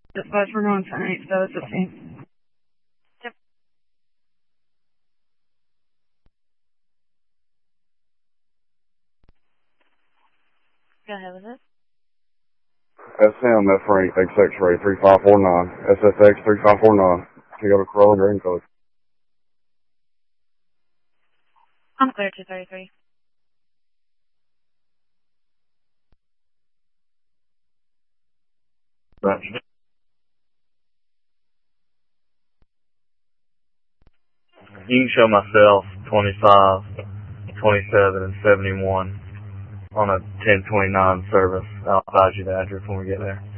Dispatch, we're going 10-8, status 15. Yep. Go ahead with it. SM, F rank, X-ray 3549, SFX 3549. You got a Corolla green code. I'm clear 233. Roger. You can show myself 25, 27, and 71 on a 1029 service. I'll advise you the address when we get there.